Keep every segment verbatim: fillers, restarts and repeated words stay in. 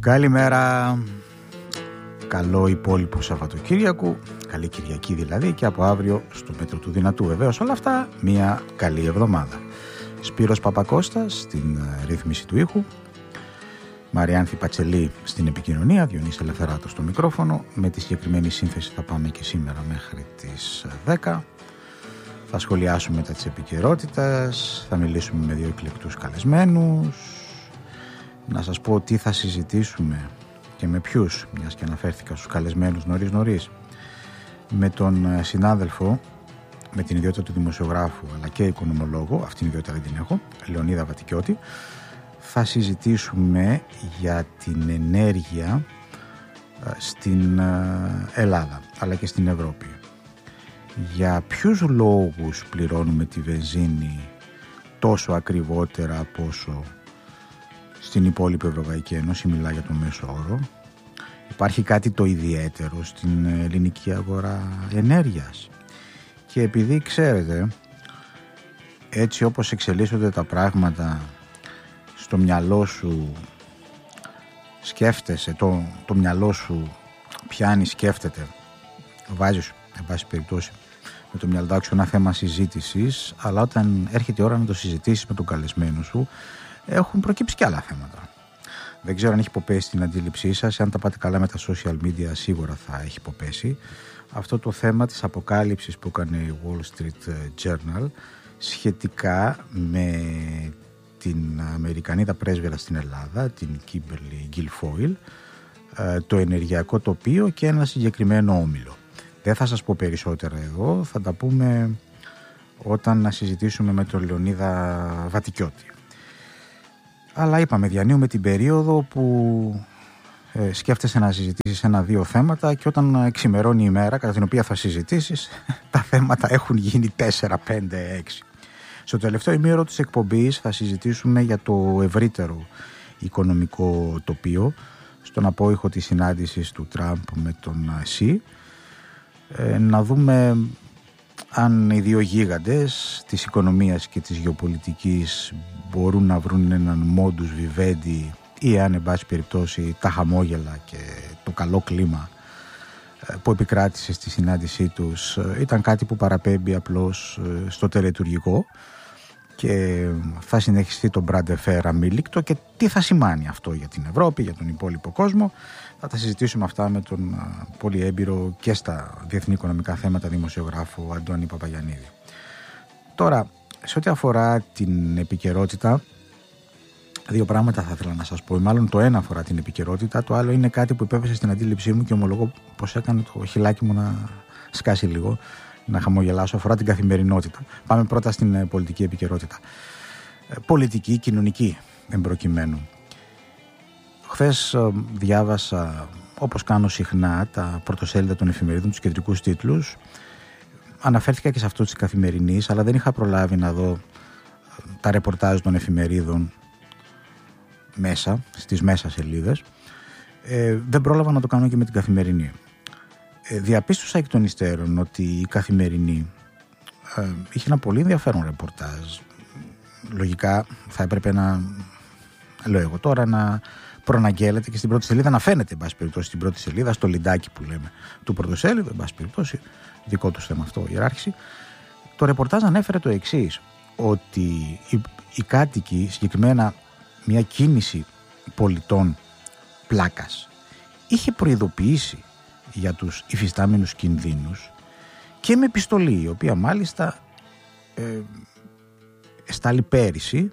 Καλημέρα. Καλό υπόλοιπο Σαββατοκύριακου. Καλή Κυριακή δηλαδή, και από αύριο στο μέτρο του δυνατού. Βεβαίως όλα αυτά μια καλή εβδομάδα. Σπύρος Παπακώστας στην ρύθμιση του ήχου, Μαριάνθη Πατσελή στην επικοινωνία, Διονύσης Ελευθεράτος στο μικρόφωνο. Με τη συγκεκριμένη σύνθεση θα πάμε και σήμερα μέχρι τις δέκα. Θα σχολιάσουμε τα της επικαιρότητας, θα μιλήσουμε με δύο εκλεκτούς καλεσμένους, να σας πω τι θα συζητήσουμε και με ποιους, μιας και αναφέρθηκα στους καλεσμένους νωρίς νωρίς. Με τον συνάδελφο, με την ιδιότητα του δημοσιογράφου αλλά και οικονομολόγο, αυτήν την ιδιότητα δεν την έχω, Λεωνίδα Βατικιώτη, θα συζητήσουμε για την ενέργεια στην Ελλάδα αλλά και στην Ευρώπη. Για ποιους λόγους πληρώνουμε τη βενζίνη τόσο ακριβότερα από όσο στην υπόλοιπη Ευρωπαϊκή Ένωση, μιλά για το μέσο όρο. Υπάρχει κάτι το ιδιαίτερο στην ελληνική αγορά ενέργειας. Και επειδή ξέρετε, έτσι όπως εξελίσσονται τα πράγματα, στο μυαλό σου σκέφτεσαι, το, το μυαλό σου πιάνει, σκέφτεται, βάζεις, εν πάση περιπτώσει, με το μυαλό σου ένα θέμα συζήτησης, αλλά όταν έρχεται η ώρα να το συζητήσεις με τον καλεσμένο σου, έχουν προκύψει και άλλα θέματα. Δεν ξέρω αν έχει υποπέσει την αντίληψή σας. Αν τα πάτε καλά με τα social media, σίγουρα θα έχει υποπέσει αυτό το θέμα της αποκάλυψης που έκανε η Wall Street Journal σχετικά με την Αμερικανίδα πρέσβυρα στην Ελλάδα, την Kimberly Guilfoyle, το ενεργειακό τοπίο και ένα συγκεκριμένο όμιλο. Δεν θα σας πω περισσότερα εδώ, θα τα πούμε όταν να συζητήσουμε με τον Λεωνίδα Βατικιώτη. Αλλά είπαμε, διανύουμε την περίοδο που ε, σκέφτεσαι να συζητήσεις ένα-δύο θέματα και όταν ξημερώνει η μέρα κατά την οποία θα συζητήσεις, τα θέματα έχουν γίνει τέσσερα, πέντε, έξι. Στο τελευταίο ημίωρο της εκπομπής θα συζητήσουμε για το ευρύτερο οικονομικό τοπίο, στον απόϊχο της συνάντησης του Τραμπ με τον Σι, ε, να δούμε αν οι δύο γίγαντες της οικονομίας και της γεωπολιτικής μπορούν να βρουν έναν modus vivendi ή αν, εν πάση περιπτώσει, τα χαμόγελα και το καλό κλίμα που επικράτησε στη συνάντησή τους ήταν κάτι που παραπέμπει απλώς στο τελετουργικό και θα συνεχιστεί το Brand αμήλικτο. Και τι θα σημάνει αυτό για την Ευρώπη, για τον υπόλοιπο κόσμο, θα τα συζητήσουμε αυτά με τον πολύ έμπειρο και στα διεθνή οικονομικά θέματα δημοσιογράφο Αντώνη Παπαγιαννίδη. Τώρα, σε ό,τι αφορά την επικαιρότητα, δύο πράγματα θα ήθελα να σας πω. Μάλλον το ένα αφορά την επικαιρότητα, το άλλο είναι κάτι που υπέπεσε στην αντίληψή μου και ομολογώ πως έκανε το χιλάκι μου να σκάσει λίγο, να χαμογελάσω. Αφορά την καθημερινότητα. Πάμε πρώτα στην πολιτική επικαιρότητα. Πολιτική, κοινωνική εμπροκειμένου. Χθες διάβασα, όπως κάνω συχνά, τα πρωτοσέλιδα των εφημερίδων, τους κεντρικούς τίτλους. Αναφέρθηκα και σε αυτό της Καθημερινής, αλλά δεν είχα προλάβει να δω τα ρεπορτάζ των εφημερίδων μέσα, στις μέσα σελίδες. Ε, δεν πρόλαβα να το κάνω και με την Καθημερινή. Ε, διαπίστωσα εκ των υστέρων ότι η Καθημερινή ε, είχε ένα πολύ ενδιαφέρον ρεπορτάζ. Λογικά θα έπρεπε να, λέω εγώ τώρα, να προαναγγέλλεται και στην πρώτη σελίδα, να φαίνεται, εν πάση περιπτώσει, στην πρώτη σελίδα, στο λιντάκι που λέμε του πρωτοσέλιδου, εν πάση περιπτώσει, δικό του θέμα αυτό, η ιεράρχηση. Το ρεπορτάζ ανέφερε το εξής, ότι οι, οι κάτοικοι, συγκεκριμένα μια κίνηση πολιτών πλάκας, είχε προειδοποιήσει για τους υφιστάμενους κινδύνους και με επιστολή, η οποία μάλιστα ε, εστάλει πέρυσι,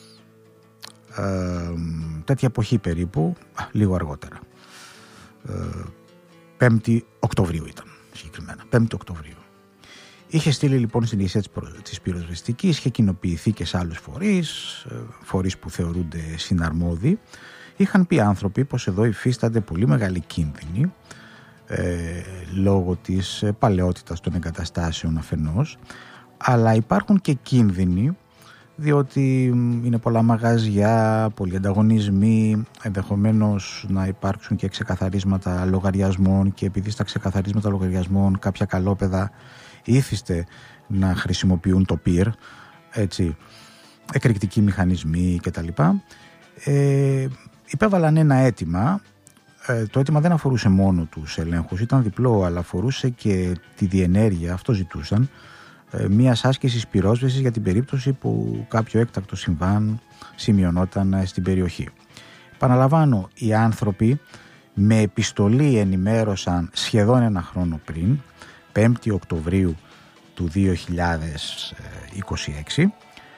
ε, τέτοια εποχή περίπου, α, λίγο αργότερα. Ε, πέμπτη Οκτωβρίου ήταν συγκεκριμένα, πέμπτη Οκτωβρίου. Είχε στείλει λοιπόν στην ηγεσία της πυροσβεστικής, είχε κοινοποιηθεί και σε άλλους φορείς, φορείς που θεωρούνται συναρμόδιοι. Είχαν πει άνθρωποι πως εδώ υφίστανται πολύ μεγάλη κίνδυνη ε, λόγω της παλαιότητας των εγκαταστάσεων αφενός, αλλά υπάρχουν και κίνδυνοι διότι είναι πολλά μαγαζιά, πολλοί ανταγωνισμοί, ενδεχομένως να υπάρξουν και ξεκαθαρίσματα λογαριασμών και επειδή στα ξεκαθαρίσματα λογαριασμών κάποια καλόπαιδα ήθιστε να χρησιμοποιούν το πυρ, έτσι, εκρηκτικοί μηχανισμοί κτλ. Ε, υπέβαλαν ένα αίτημα. Ε, το αίτημα δεν αφορούσε μόνο τους ελέγχους, ήταν διπλό, αλλά αφορούσε και τη διενέργεια, αυτό ζητούσαν, ε, μιας άσκησης πυρόσβεσης για την περίπτωση που κάποιο έκτακτο συμβάν σημειωνόταν στην περιοχή. Παραλαμβάνω, οι άνθρωποι με επιστολή ενημέρωσαν σχεδόν ένα χρόνο πριν, πέμπτη Οκτωβρίου του δύο χιλιάδες είκοσι έξι,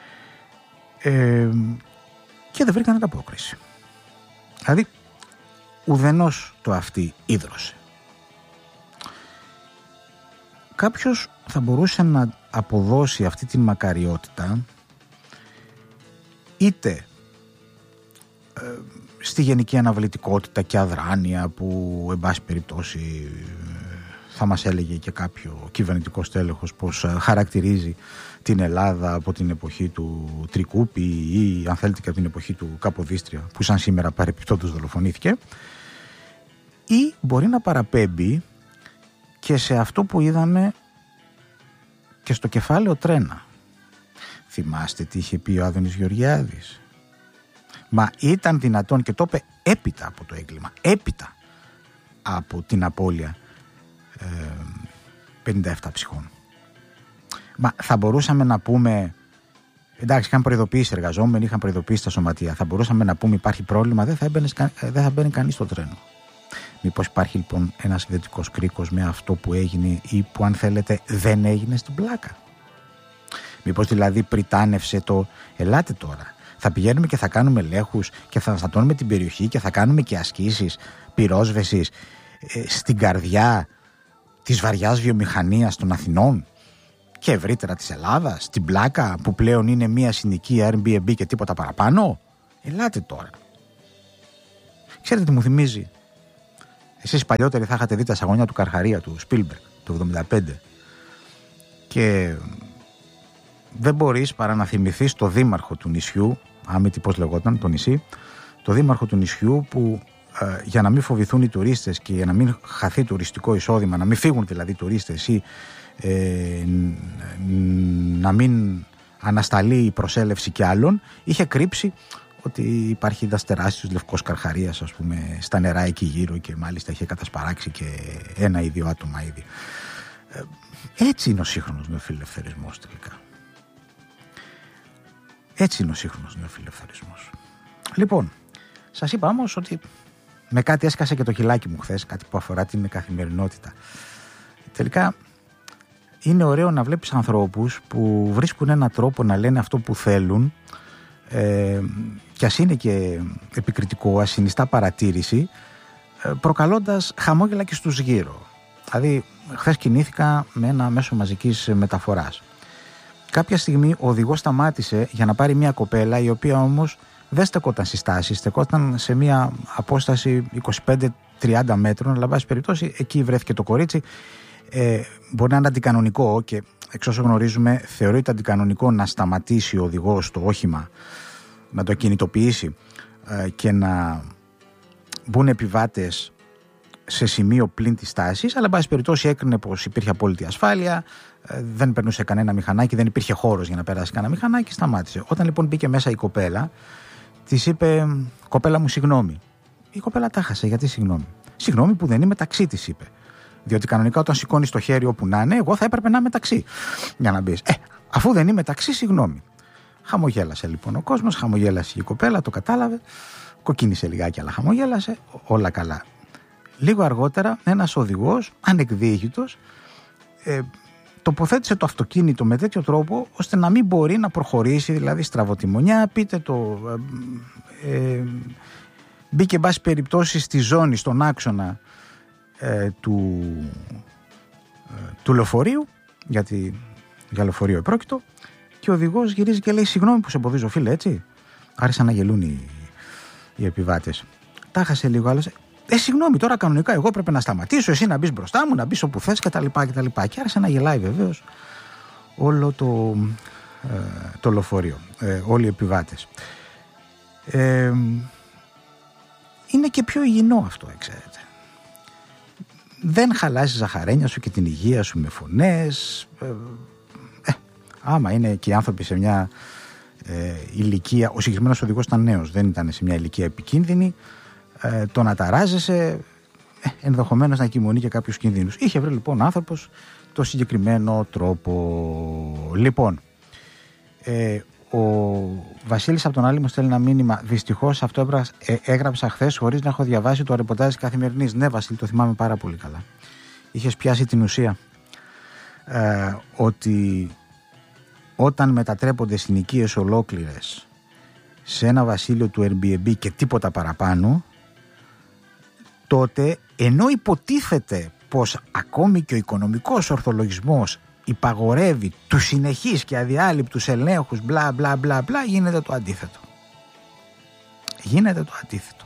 ε, και δεν βρήκαν ανταπόκριση. Δηλαδή, ουδενός το αυτή ίδρωσε. Κάποιος θα μπορούσε να αποδώσει αυτή την μακαριότητα είτε ε, στη γενική αναβλητικότητα και αδράνεια που εν πάση περιπτώσει θα μας έλεγε και κάποιο κυβερνητικό στέλεχος πως χαρακτηρίζει την Ελλάδα από την εποχή του Τρικούπη ή αν θέλετε και από την εποχή του Καποδίστρια που σαν σήμερα παρεπιπτόντως δολοφονήθηκε, ή μπορεί να παραπέμπει και σε αυτό που είδαμε και στο κεφάλαιο Τρένα. Θυμάστε τι είχε πει ο Άδωνης Γεωργιάδης? Μα ήταν δυνατόν, και το είπε έπειτα από το έγκλημα, έπειτα από την απώλεια ε, πενήντα επτά ψυχών. Μα θα μπορούσαμε να πούμε, εντάξει, είχαν προειδοποιήσει οι εργαζόμενοι, είχαν προειδοποιήσει τα σωματεία, θα μπορούσαμε να πούμε υπάρχει πρόβλημα, δεν θα, έμπαινε, δεν θα μπαίνει κανείς στο τρένο. Μήπως υπάρχει λοιπόν ένας ιδιωτικός κρίκος με αυτό που έγινε ή που αν θέλετε δεν έγινε στην πλάκα? Μήπως δηλαδή πριτάνευσε το ελάτε τώρα, θα πηγαίνουμε και θα κάνουμε ελέγχους και θα στατώνουμε την περιοχή και θα κάνουμε και ασκήσεις πυρόσβεσης ε, στην καρδιά της βαριάς βιομηχανίας των Αθηνών και ευρύτερα της Ελλάδας, στην πλάκα που πλέον είναι μια συνοικία Airbnb και τίποτα παραπάνω? Ελάτε τώρα. Ξέρετε τι μου θυμίζει? Εσείς παλιότεροι θα είχατε δει τα σαγόνια του Καρχαρία του Σπίλμπεργκ το εβδομήντα πέντε και δεν μπορείς παρά να θυμηθείς το δήμαρχο του νησιού, άμυτη πώς λεγόταν το νησί, το δήμαρχο του νησιού που ε, για να μην φοβηθούν οι τουρίστες και για να μην χαθεί τουριστικό εισόδημα, να μην φύγουν δηλαδή τουρίστες ή ε, να μην ανασταλεί η προσέλευση κι άλλων, είχε κρύψει ότι υπάρχει ένας τεράστιος λευκός Καρχαρίας, ας πούμε, στα νερά εκεί γύρω και μάλιστα είχε κατασπαράξει και ένα ή δύο άτομα ήδη. Ε, έτσι είναι ο σύγχρονος νεοφιλελευθερισμός τελικά. Έτσι είναι ο σύγχρονος νεοφιλελευθερισμός. Λοιπόν, σας είπα όμως ότι με κάτι έσκασε και το χιλάκι μου χθες, κάτι που αφορά την καθημερινότητα. Τελικά είναι ωραίο να βλέπεις ανθρώπους που βρίσκουν έναν τρόπο να λένε αυτό που θέλουν, ε, και ας είναι και επικριτικό, ας συνιστά παρατήρηση, ε, προκαλώντας χαμόγελα και στους γύρω. Δηλαδή, χθες κινήθηκα με ένα μέσο μαζικής μεταφοράς. Κάποια στιγμή ο οδηγός σταμάτησε για να πάρει μια κοπέλα, η οποία όμως δεν στεκόταν στις στάσεις, στεκόταν σε μια απόσταση είκοσι πέντε τριάντα μέτρων, αλλά βάση περιπτώσει εκεί βρέθηκε το κορίτσι. Ε, μπορεί να είναι αντικανονικό και εξ όσο γνωρίζουμε θεωρείται αντικανονικό να σταματήσει ο οδηγός το όχημα, να το κινητοποιήσει ε, και να μπουν επιβάτες σε σημείο πλην της στάσης, αλλά εν πάση περιπτώσει έκρινε πως υπήρχε απόλυτη ασφάλεια, ε, δεν περνούσε κανένα μηχανάκι, δεν υπήρχε χώρος για να περάσει κανένα μηχανάκι, σταμάτησε. Όταν λοιπόν μπήκε μέσα η κοπέλα, της είπε «Κοπέλα μου, συγγνώμη». Η κοπέλα τα χάσε, γιατί συγγνώμη? Συγγνώμη που δεν είμαι ταξί, της είπε. Διότι κανονικά όταν σηκώνεις το χέρι όπου να είναι, εγώ θα έπρεπε να είμαι ταξί για να μπεις. Ε, αφού δεν είμαι ταξί, συγγνώμη. Χαμογέλασε λοιπόν ο κόσμος, χαμογέλασε η κοπέλα, το κατάλαβε, κοκκίνησε λιγάκι, αλλά χαμογέλασε, όλα καλά. Λίγο αργότερα, ένας οδηγός, ανεκδίκητος, ε, τοποθέτησε το αυτοκίνητο με τέτοιο τρόπο, ώστε να μην μπορεί να προχωρήσει, δηλαδή στραβοτιμονιά, πείτε το. Ε, ε, μπήκε, εν πάση περιπτώσει, στη ζώνη, στον άξονα ε, του, ε, του λεωφορείου, γιατί για λεωφορείο επρόκειτο, και ο οδηγός γυρίζει και λέει «Συγγνώμη που σε εμποδίζω, φίλε», έτσι. Άρχισαν να γελούν οι, οι επιβάτες. Τα χάσε λίγο, άλλος. Ε, συγγνώμη, τώρα κανονικά εγώ πρέπει να σταματήσω, εσύ να μπεις μπροστά μου, να μπεις όπου θες κτλ. κτλ. Και άρχισε να γελάει βεβαίως όλο το, ε, το λεωφορείο, ε, όλοι οι επιβάτες. Ε, είναι και πιο υγιεινό αυτό, ξέρετε. Δεν χαλάσει η ζαχαρένια σου και την υγεία σου με φωνές. Ε, ε, άμα είναι και οι άνθρωποι σε μια ε, ηλικία, ο συγκεκριμένος οδηγός ήταν νέος, δεν ήταν σε μια ηλικία επικίνδυνη, ε, το να ταράζεσαι ε, ενδεχομένως να κοιμονεί και κάποιους κινδύνους. Είχε βρει λοιπόν ο άνθρωπος το συγκεκριμένο τρόπο. Λοιπόν, ε, ο Βασίλης από τον άλλη μου στέλνει ένα μήνυμα. Δυστυχώς αυτό έγραψα, ε, έγραψα χθες χωρίς να έχω διαβάσει το ρεπορτάζ της Καθημερινής. Ναι, Βασίλη, το θυμάμαι πάρα πολύ καλά. Είχες πιάσει την ουσία. Ε, ότι όταν μετατρέπονται συνοικίες ολόκληρες σε ένα βασίλειο του Airbnb και τίποτα παραπάνω, τότε ενώ υποτίθεται πως ακόμη και ο οικονομικός ορθολογισμός υπαγορεύει τους συνεχείς και αδιάλειπτους ελέγχους μπλα μπλα μπλα μπλα, γίνεται το αντίθετο. Γίνεται το αντίθετο.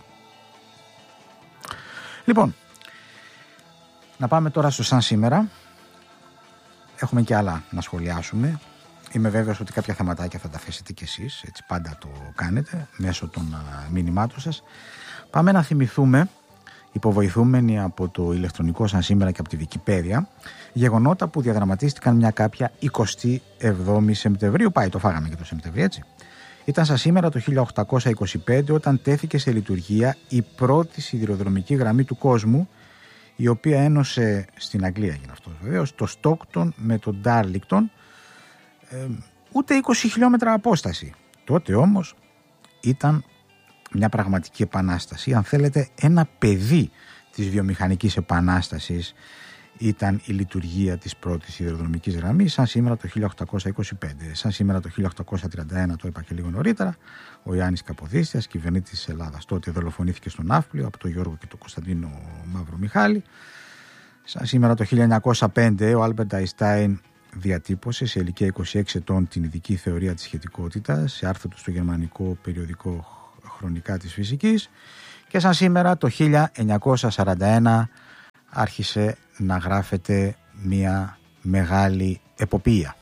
Λοιπόν, να πάμε τώρα στο σαν σήμερα. Έχουμε και άλλα να σχολιάσουμε. Είμαι βέβαιος ότι κάποια θεματάκια θα τα θέσετε κι εσείς, έτσι πάντα το κάνετε μέσω των μηνυμάτων σας. Πάμε να θυμηθούμε, υποβοηθούμενοι από το ηλεκτρονικό σαν σήμερα και από τη Wikipedia, γεγονότα που διαδραματίστηκαν μια κάποια εικοστή εβδόμη Σεπτεμβρίου. Πάει, το φάγαμε και το Σεπτεμβρίου, έτσι. Ήταν σαν σήμερα το χίλια οκτακόσια είκοσι πέντε όταν τέθηκε σε λειτουργία η πρώτη σιδηροδρομική γραμμή του κόσμου, η οποία ένωσε, στην Αγγλία γίνει αυτό βεβαίως, το Στόκτον με τον Ντάρλιγκτον, ε, ούτε είκοσι χιλιόμετρα απόσταση. Τότε όμως ήταν μια πραγματική επανάσταση. Αν θέλετε, ένα παιδί της βιομηχανικής επανάστασης ήταν η λειτουργία της πρώτης σιδηροδρομικής γραμμής, σαν σήμερα το χίλια οκτακόσια είκοσι πέντε. Σαν σήμερα το χίλια οκτακόσια τριάντα ένα, το είπα και λίγο νωρίτερα, ο Ιάννης Καποδίστριας, κυβερνήτης της Ελλάδας, τότε δολοφονήθηκε στον Ναύπλιο από τον Γιώργο και τον Κωνσταντίνο Μαύρο Μιχάλη. Σαν σήμερα το χίλια εννιακόσια πέντε, ο Άλμπερτ Αϊνστάιν διατύπωσε σε ηλικία είκοσι έξι ετών την ειδική θεωρία της σχετικότητας σε άρθρο του στο γερμανικό περιοδικό Χρονικά της Φυσικής. Και σαν σήμερα το χίλια εννιακόσια σαράντα ένα άρχισε να γράφεται μια μεγάλη εποπία.